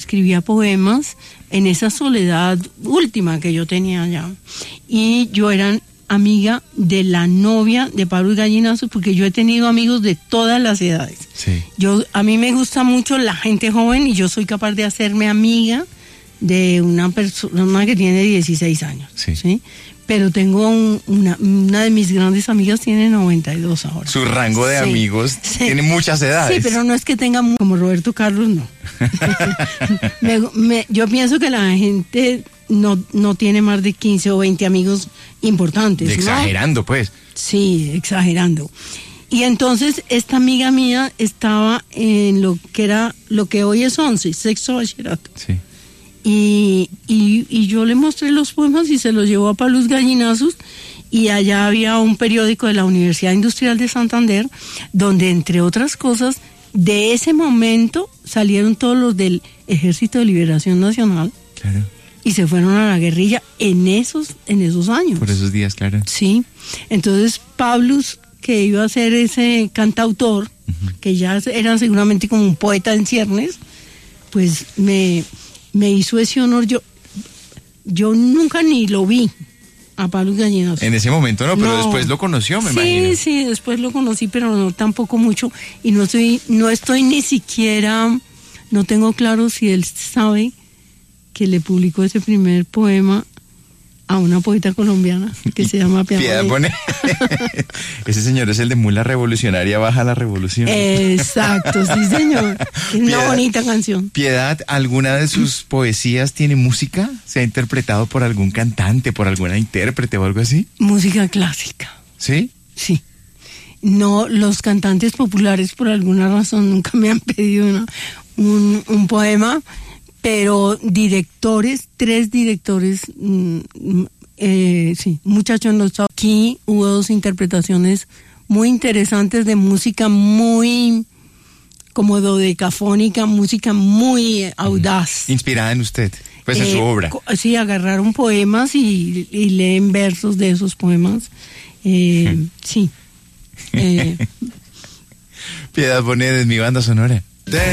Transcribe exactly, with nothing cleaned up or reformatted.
escribía poemas en esa soledad última que yo tenía allá. Y yo era amiga de la novia de Pablo Gallinazo, porque yo he tenido amigos de todas las edades. Sí. Yo, a mí me gusta mucho la gente joven y yo soy capaz de hacerme amiga de una persona que tiene dieciséis años. Sí. ¿Sí? Pero tengo un, una, una de mis grandes amigas tiene noventa y dos ahora. Su rango de Sí, amigos sí. tiene muchas edades. Sí, pero no es que tenga mu- como Roberto Carlos, no. me, me, yo pienso que la gente no, no tiene más de quince o veinte amigos importantes, ¿no? Exagerando, pues. Sí, exagerando. Y entonces esta amiga mía estaba en lo que era, lo que hoy es once, sexto bachillerato. Sí. Y, y, y yo le mostré los poemas y se los llevó a Pablo Gallinazos, y allá había un periódico de la Universidad Industrial de Santander, donde entre otras cosas, de ese momento salieron todos los del Ejército de Liberación Nacional. Claro. Y se fueron a la guerrilla en esos, en esos años. Por esos días, claro. Sí. Entonces Pablo, que iba a ser ese cantautor, uh-huh, que ya era seguramente como un poeta en ciernes, pues me... me hizo ese honor. Yo yo nunca ni lo vi a Pablo Gallinazo. En ese momento no, pero No. después lo conoció, me sí, imagino. Sí, sí, después lo conocí, pero no tampoco mucho. Y no estoy, no estoy ni siquiera, no tengo claro si él sabe que le publicó ese primer poema a una poeta colombiana que se llama Piedad Bonet. Ese señor es el de Mula Revolucionaria Baja la Revolución. Exacto, sí, señor. Es una Piedad, bonita canción. Piedad, ¿alguna de sus poesías tiene música? ¿Se ha interpretado por algún cantante, por alguna intérprete o algo así? Música clásica. ¿Sí? Sí. No, los cantantes populares por alguna razón nunca me han pedido una, un, un poema, pero directores, tres directores, mm, eh, sí, Muchacho en los Chavos. Aquí hubo dos interpretaciones muy interesantes de música muy como dodecafónica, música muy audaz. Inspirada en usted, pues en Eh, su obra. co- Sí, agarraron poemas y, y leen versos de esos poemas. Eh, sí. Eh, Piedad Bonet es mi banda sonora.